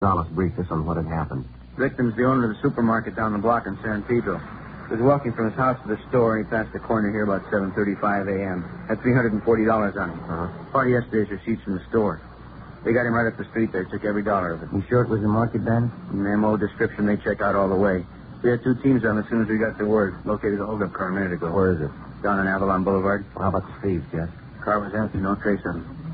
Gonzalez briefed us on what had happened. Victim's the owner of the supermarket down the block in San Pedro. He was walking from his house to the store, and he passed the corner here about 7:35 a.m. Had $340 on him. Part of yesterday's receipts from the store. They got him right up the street there. Took every dollar of it. You sure it was the market, Ben? MO description, they check out all the way. We had 2 teams on as soon as we got the word. Located a holdup car a minute ago. Where is it? Down on Avalon Boulevard. Well, how about the thieves, Jess? Car was empty, no trace of him.